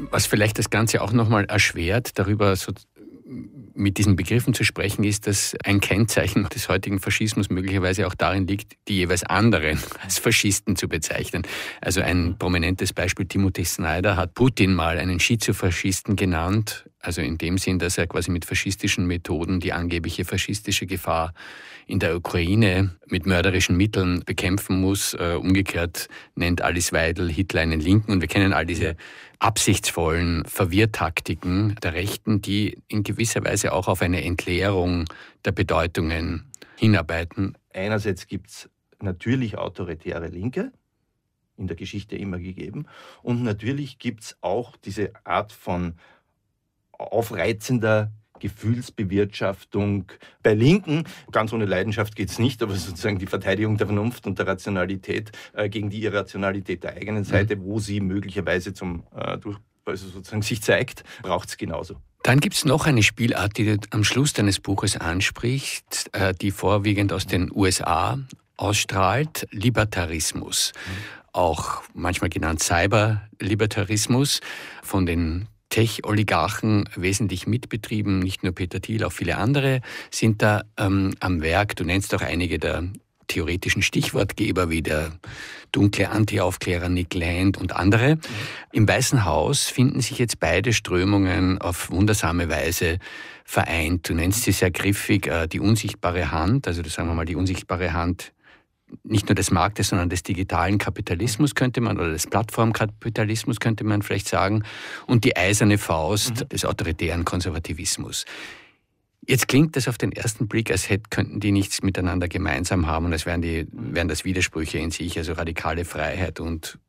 Was vielleicht das Ganze auch nochmal erschwert, darüber so mit diesen Begriffen zu sprechen, ist, dass ein Kennzeichen des heutigen Faschismus möglicherweise auch darin liegt, die jeweils anderen als Faschisten zu bezeichnen. Also ein prominentes Beispiel, Timothy Snyder hat Putin mal einen Schizofaschisten genannt, also in dem Sinn, dass er quasi mit faschistischen Methoden die angebliche faschistische Gefahr in der Ukraine mit mörderischen Mitteln bekämpfen muss. Umgekehrt nennt Alice Weidel Hitler einen Linken. Und wir kennen all diese absichtsvollen Verwirrtaktiken der Rechten, die in gewisser Weise auch auf eine Entleerung der Bedeutungen hinarbeiten. Einerseits gibt es natürlich autoritäre Linke, in der Geschichte immer gegeben. Und natürlich gibt es auch diese Art von aufreizender Gefühlsbewirtschaftung bei Linken. Ganz ohne Leidenschaft geht es nicht, aber sozusagen die Verteidigung der Vernunft und der Rationalität gegen die Irrationalität der eigenen Seite, wo sie möglicherweise sozusagen sich zeigt, braucht es genauso. Dann gibt es noch eine Spielart, die du am Schluss deines Buches ansprichst, die vorwiegend aus den USA ausstrahlt, Libertarismus. Auch manchmal genannt Cyberlibertarismus, von den Tech-Oligarchen wesentlich mitbetrieben, nicht nur Peter Thiel, auch viele andere sind da am Werk. Du nennst auch einige der theoretischen Stichwortgeber wie der dunkle Anti-Aufklärer Nick Land und andere. Im Weißen Haus finden sich jetzt beide Strömungen auf wundersame Weise vereint. Du nennst sie sehr griffig die unsichtbare Hand, also sagen wir mal die unsichtbare Hand nicht nur des Marktes, sondern des digitalen Kapitalismus könnte man, oder des Plattformkapitalismus könnte man vielleicht sagen, und die eiserne Faust des autoritären Konservativismus. Jetzt klingt das auf den ersten Blick, als könnten die nichts miteinander gemeinsam haben und als wären das Widersprüche in sich, also radikale Freiheit und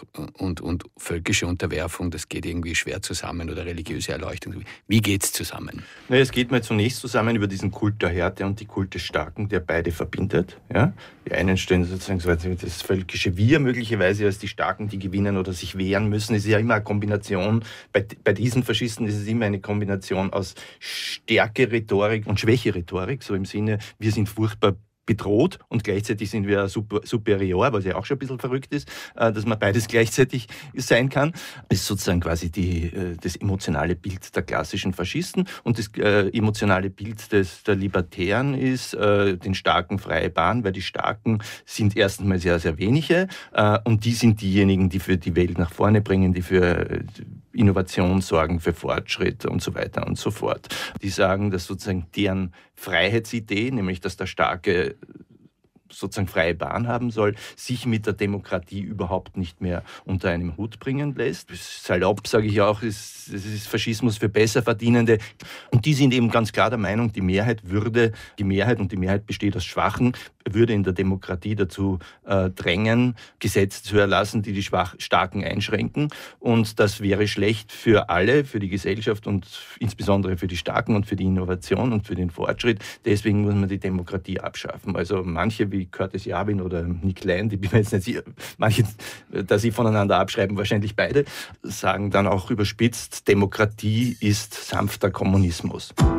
völkische Unterwerfung, das geht irgendwie schwer zusammen, oder religiöse Erleuchtung. Wie geht's zusammen? Es geht mal zunächst zusammen über diesen Kult der Härte und die Kult des Starken, der beide verbindet. Ja? Die einen stellen sozusagen das völkische Wir möglicherweise als die Starken, die gewinnen oder sich wehren müssen. Es ist ja immer eine Kombination, bei diesen Faschisten ist es immer eine Kombination aus Stärke-Rhetorik und Schwäche-Rhetorik, so im Sinne, wir sind furchtbar bedroht und gleichzeitig sind wir superior, was ja auch schon ein bisschen verrückt ist, dass man beides gleichzeitig sein kann. Das ist sozusagen quasi das emotionale Bild der klassischen Faschisten, und das emotionale Bild der Libertären ist den Starken freie Bahn, weil die Starken sind erstens mal sehr, sehr wenige und die sind diejenigen, die für die Welt nach vorne bringen, die für Innovation sorgen, für Fortschritt und so weiter und so fort. Die sagen, dass sozusagen deren Freiheitsidee, nämlich dass der Starke sozusagen freie Bahn haben soll, sich mit der Demokratie überhaupt nicht mehr unter einem Hut bringen lässt. Salopp sage ich auch, es ist Faschismus für Besserverdienende. Und die sind eben ganz klar der Meinung, die Mehrheit besteht aus Schwachen, würde in der Demokratie dazu drängen, Gesetze zu erlassen, die Starken einschränken. Und das wäre schlecht für alle, für die Gesellschaft und insbesondere für die Starken und für die Innovation und für den Fortschritt. Deswegen muss man die Demokratie abschaffen. Also manche wie Curtis Yarvin oder Nick Land, ich bin mir jetzt nicht sicher, manche, da sie voneinander abschreiben, wahrscheinlich beide, sagen dann auch überspitzt, Demokratie ist sanfter Kommunismus.